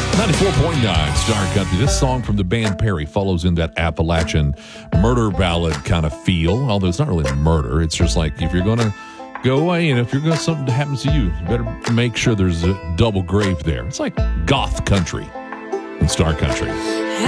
94.9 Star Country. This song from the band Perry follows in that Appalachian murder ballad kind of feel. Although it's not really murder. It's just like if you're going to go away and if you're going to something happens to you, you better make sure there's a double grave there. It's like goth country in Star Country.